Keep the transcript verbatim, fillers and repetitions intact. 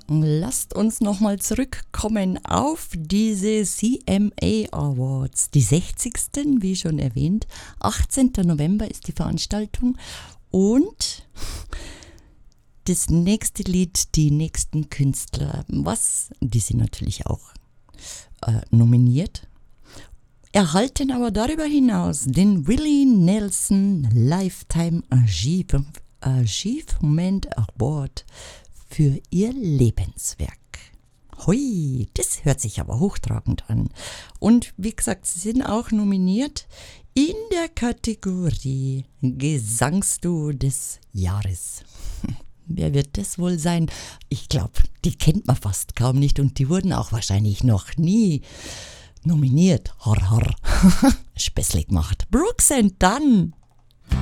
Lasst uns nochmal zurückkommen auf diese C M A Awards, die sechzigsten, wie schon erwähnt. achtzehnten November ist die Veranstaltung und das nächste Lied, die nächsten Künstler, was, die sind natürlich auch äh, nominiert, erhalten aber darüber hinaus den Willie Nelson Lifetime Achieve- Achievement Award für ihr Lebenswerk. Hui, das hört sich aber hochtragend an. Und wie gesagt, sie sind auch nominiert in der Kategorie Gesangsduo des Jahres. Wer wird das wohl sein? Ich glaube, die kennt man fast kaum nicht und die wurden auch wahrscheinlich noch nie nominiert. Har, har. Späßle gemacht. Brooks and Dunn.